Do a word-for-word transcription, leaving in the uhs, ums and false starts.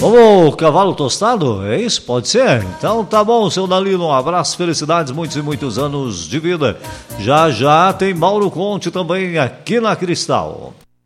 Vamos, cavalo tostado? É isso? Pode ser? Então tá bom, seu Dalino, um abraço, felicidades, muitos e muitos anos de vida. Já já tem Mauro Conte também aqui na Cristal.